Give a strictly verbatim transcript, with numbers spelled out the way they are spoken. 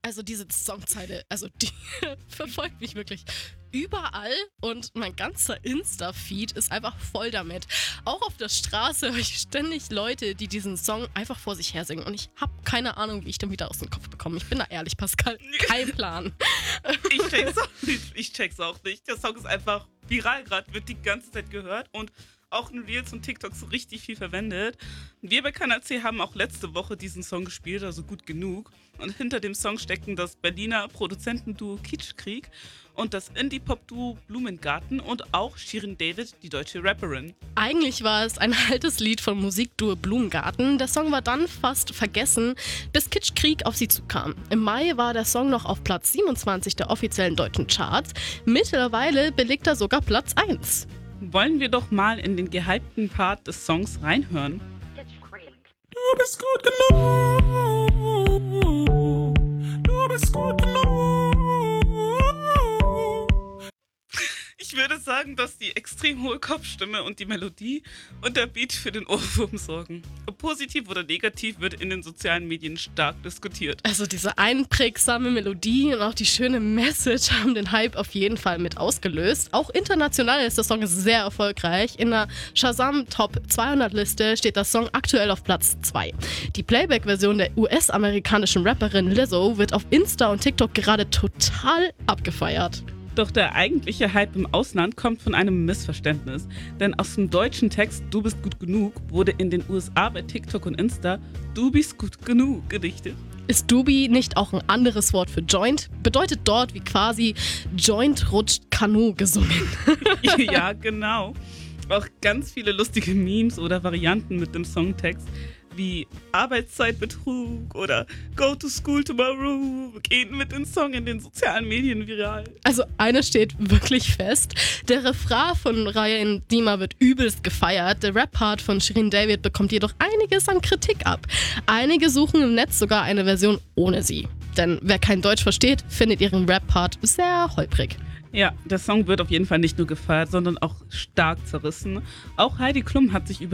Also diese Songzeile, also die verfolgt mich wirklich überall und mein ganzer Insta-Feed ist einfach voll damit. Auch auf der Straße höre ich ständig Leute, die diesen Song einfach vor sich her singen und ich habe keine Ahnung, wie ich den wieder aus dem Kopf bekomme. Ich bin da ehrlich, Pascal, kein Plan. Ich check's auch nicht, ich check's auch nicht. Der Song ist einfach viral gerade, wird die ganze Zeit gehört und auch in Reels und TikToks richtig viel verwendet. Wir bei Kanal C haben auch letzte Woche diesen Song gespielt, also gut genug. Und hinter dem Song stecken das Berliner Produzentenduo Kitschkrieg und das Indie-Pop-Duo Blumengarten und auch Shirin David, die deutsche Rapperin. Eigentlich war es ein altes Lied vom Musikduo Blumengarten. Der Song war dann fast vergessen, bis Kitschkrieg auf sie zukam. Im Mai war der Song noch auf Platz siebenundzwanzig der offiziellen deutschen Charts. Mittlerweile belegt er sogar Platz eins. Wollen wir doch mal in den gehypten Part des Songs reinhören? Du bist gut genug. Du bist gut genug. Ich würde sagen, dass die extrem hohe Kopfstimme und die Melodie und der Beat für den Ohrwurm sorgen. Ob positiv oder negativ wird in den sozialen Medien stark diskutiert. Also diese einprägsame Melodie und auch die schöne Message haben den Hype auf jeden Fall mit ausgelöst. Auch international ist der Song sehr erfolgreich. In der Shazam Top zweihundert Liste steht der Song aktuell auf Platz zwei. Die Playback-Version der U S-amerikanischen Rapperin Lizzo wird auf Insta und TikTok gerade total abgefeiert. Doch der eigentliche Hype im Ausland kommt von einem Missverständnis. Denn aus dem deutschen Text Du bist gut genug wurde in den U S A bei TikTok und Insta Du bist gut genug gedichtet. Ist Dubi nicht auch ein anderes Wort für Joint? Bedeutet dort wie quasi Joint rutscht Kanu gesungen. Ja, genau. Auch ganz viele lustige Memes oder Varianten mit dem Songtext wie Arbeitszeitbetrug oder Go to School Tomorrow gehen mit dem Song in den sozialen Medien viral. Also eine steht wirklich fest. Der Refrain von Ryan Dima wird übelst gefeiert. Der Rap-Part von Shirin David bekommt jedoch einiges an Kritik ab. Einige suchen im Netz sogar eine Version ohne sie. Denn wer kein Deutsch versteht, findet ihren Rap-Part sehr holprig. Ja, der Song wird auf jeden Fall nicht nur gefeiert, sondern auch stark zerrissen. Auch Heidi Klum hat sich über